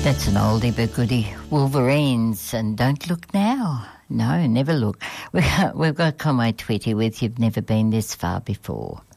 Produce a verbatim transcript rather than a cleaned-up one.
That's an oldie but goodie. Wolverines and Don't Look Now. No, never look. We've got Conway Twitty with You've Never Been This Far Before.